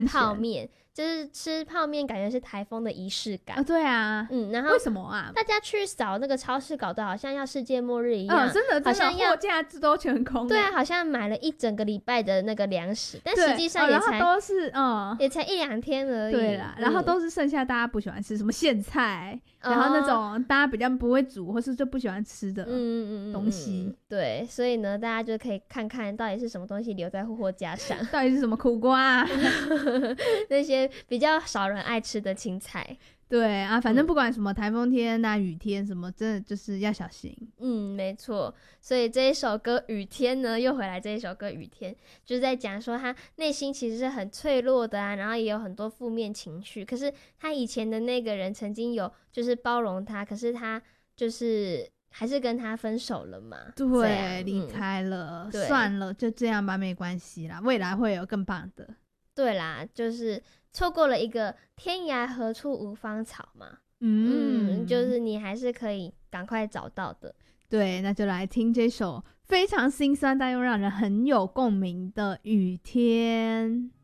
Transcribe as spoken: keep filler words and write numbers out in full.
泡面，就是吃泡面感觉是台风的仪式感、 哦、对啊， 嗯，然后为什么啊？ 大家去扫那个超市搞得好像要世界末日一样、 嗯、真的真的好像要货架都全空， 对啊，好像买了一整个礼拜的那个粮食，但实际上也才、 哦、然后都是嗯也才一两天而已， 对啦、嗯、然后都是剩下大家不喜欢吃什么苋菜、嗯、然后那种大家比较不会煮或是就不喜欢吃的东西、嗯嗯嗯嗯、 对，所以呢大家就可以看看到底是什么东西留在货架上到底是什么苦瓜啊那些比较少人爱吃的青菜， 对啊，反正不管什么台风天啊、雨天什么，真的就是要小心。 嗯，没错。所以这一首歌《雨天》呢，又回来这一首歌《雨天》，就是在讲说他内心其实是很脆弱的啊，然后也有很多负面情绪。可是他以前的那个人曾经有就是包容他，可是他就是还是跟他分手了嘛。 对，离开了、嗯，算了，就这样吧，没关系啦，未来会有更棒的。 对啦，就是错过了一个天涯何处无芳草嘛， 嗯, 嗯，就是你还是可以赶快找到的。 对，那就来听这首非常心酸但又让人很有共鸣的《雨天》。